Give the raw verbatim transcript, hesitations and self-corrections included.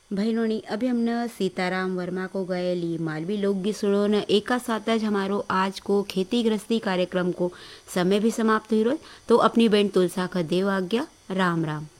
भाई नोनी, अभी हमने सीताराम वर्मा को गायली मालवी लोकगीत सुनो ने एका साथ ज हमारो आज को खेती गृहस्थी कार्यक्रम को समय भी समाप्त हुई रहो। तो अपनी बहन तुलसा का देव आज्ञा। राम राम।